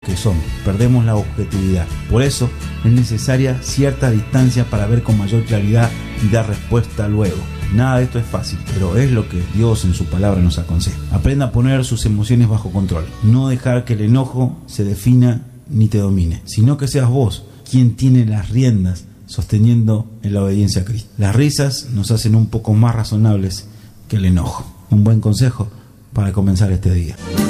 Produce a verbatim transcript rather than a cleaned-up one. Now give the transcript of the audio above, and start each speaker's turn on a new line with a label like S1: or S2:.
S1: que son, perdemos la objetividad. Por eso es necesaria cierta distancia para ver con mayor claridad y dar respuesta luego. Nada de esto es fácil, pero es lo que Dios en su palabra nos aconseja. Aprenda a poner sus emociones bajo control, no dejar que el enojo se defina ni te domine, sino que seas vos quien tiene las riendas sosteniendo en la obediencia a Cristo. Las risas nos hacen un poco más razonables que el enojo. Un buen consejo para comenzar este día.